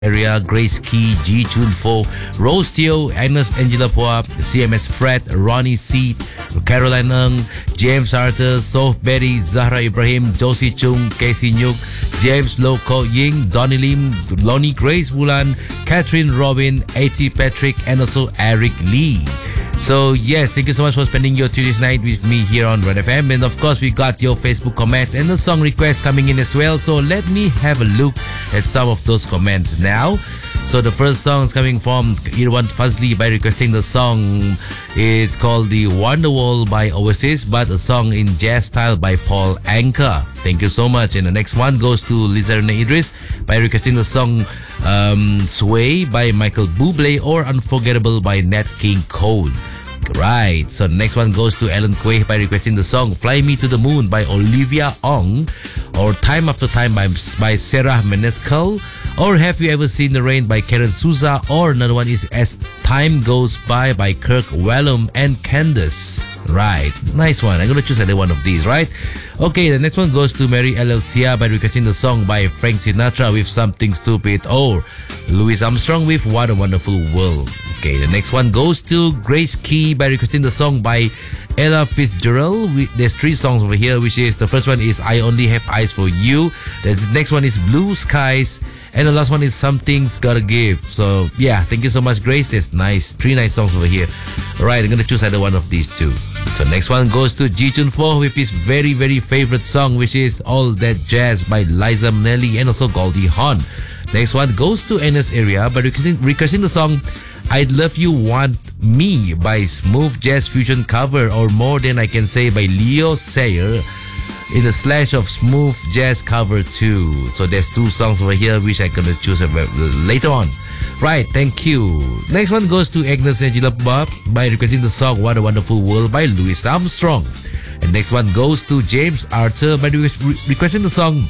Area, Grace Key, G Chun Fo, Rose Teo, Agnes Angela Poa, CMS Fred, Ronnie C, Caroline Ng, James Arthur, Soph Betty, Zahra Ibrahim, Josie Chung, Casey Nyuk, James Lo Ko Ying, Donnie Lim, Lonnie Grace Wulan, Catherine Robin, A.T. Patrick, and also Eric Lee. So yes, thank you so much for spending your Tuesday night with me here on Red FM. And of course, we got your Facebook comments and the song requests coming in as well. So let me have a look at some of those comments now. So the first song is coming from Irwan Fazli by requesting the song. It's called The Wonderwall by Oasis, but a song in jazz style by Paul Anka. Thank you so much. And the next one goes to Lizarne Idris by requesting the song Sway by Michael Bublé or Unforgettable by Nat King Cole. Right, so the next one goes to Ellen Quay by requesting the song Fly Me to the Moon by Olivia Ong, or Time After Time by Sarah Menescal, or Have You Ever Seen the Rain by Karen Souza, or another one is As Time Goes By Kirk Whalum and Candace. Right, nice one. I'm gonna choose either one of these, right? Okay, the next one goes to Mary LLCA by requesting the song by Frank Sinatra with Something Stupid, or Louis Armstrong with What a Wonderful World. Okay, the next one goes to Grace Key by requesting the song by Ella Fitzgerald. There's 3 songs over here, which is the first one is I Only Have Eyes for You. The next one is Blue Skies, and the last one is Something's Gotta Give. So yeah, thank you so much, Grace. There's 3 nice songs over here. Alright, I'm gonna choose either one of these 2. So next one goes to Ji Chun Fo with his very, very favorite song, which is All That Jazz by Liza Minnelli and also Goldie Hawn. Next one goes to NS Area by requesting the song I'd Love You Want Me by Smooth Jazz Fusion Cover, or More Than I Can Say by Leo Sayer in a slash of Smooth Jazz Cover 2. So there's 2 songs over here which I'm gonna choose later on. Right, thank you. Next one goes to Agnes Angela Bob by requesting the song What a Wonderful World by Louis Armstrong. And next one goes to James Arthur by requesting the song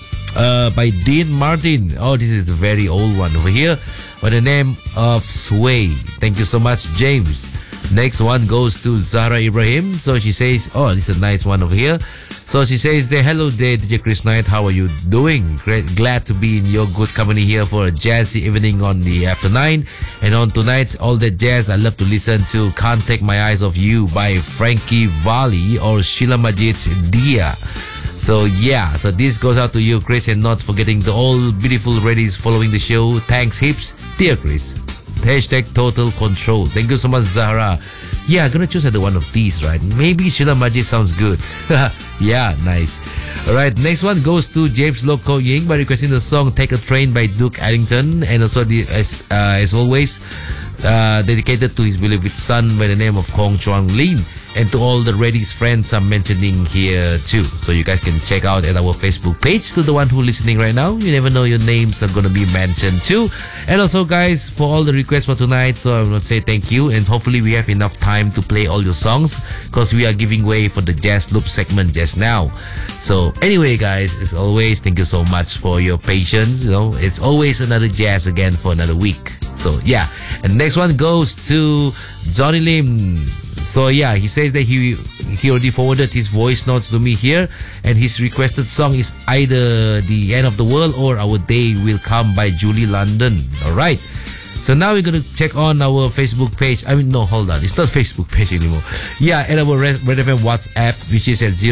by Dean Martin. Oh, this is a very old one over here by the name of Sway. Thank you so much, James. Next one goes to Zahra Ibrahim. So she says, oh, this is a nice one over here. So she says, hello there, DJ Chris Knight. How are you doing? Great, glad to be in your good company here for a jazzy evening on the After 9. And on tonight's All That Jazz, I love to listen to Can't Take My Eyes Off You by Frankie Valli or Sheila Majid's Dia. So yeah, so this goes out to you, Chris, and not forgetting the all beautiful ladies following the show. Thanks heaps, dear Chris. Hashtag Total Control. Thank you so much, Zahra. Yeah, I'm gonna choose either one of these, right? Maybe Sheila Majid sounds good. Yeah, nice. Alright, next one goes to James Lo Ko Ying by requesting the song Take a Train by Duke Ellington, and also as always dedicated to his beloved son by the name of Kong Chuang Lin. And to all the Reddy's friends I'm mentioning here too. So you guys can check out at our Facebook page. To the one who listening right now, you never know, your names are going to be mentioned too. And also guys, for all the requests for tonight, so I want to say thank you. And hopefully we have enough time to play all your songs, because we are giving way for the Jazz Loop segment just now. So anyway guys, as always, thank you so much for your patience. You know, it's always another jazz again for another week. So yeah, and next one goes to Johnny Lim. So yeah, he says that he already forwarded his voice notes to me here, and his requested song is either The End of the World or Our Day Will Come by Julie London. Alright, so now we're gonna check on our Facebook page. I mean, no, hold on, it's not Facebook page anymore. Yeah, and our Red FM WhatsApp, which is at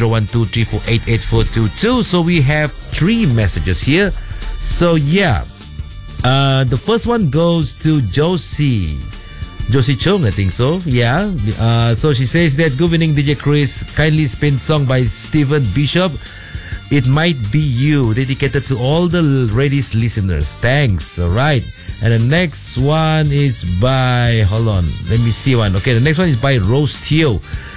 01234888422. So we have 3 messages here. So yeah, the first one goes to Josie Chung, I think so. Yeah. So she says that, good evening, DJ Chris. Kindly spin song by Stephen Bishop. It Might Be You, dedicated to all the Reddy's listeners. Thanks. All right. And the next one is by, hold on, let me see one. Okay, the next one is by Rose Teo.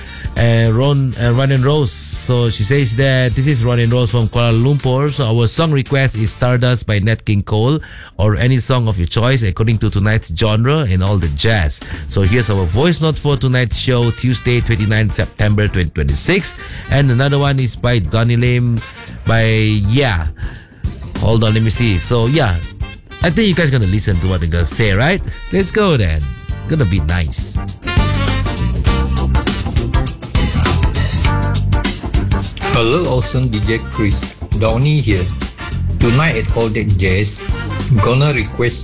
Ron and Rose. So she says that this is Ron and Rose from Kuala Lumpur. So our song request is Stardust by Nat King Cole, or any song of your choice according to tonight's genre and all the jazz. So here's our voice note for tonight's show, Tuesday 29 September 2026. And another one is by Donnie Lim by, yeah, hold on, let me see. So yeah, I think you guys gonna listen to what I'm gonna say, right? Let's go then. Gonna be nice. Hello, awesome DJ Chris. Donnie here. Tonight at All That Jazz, gonna request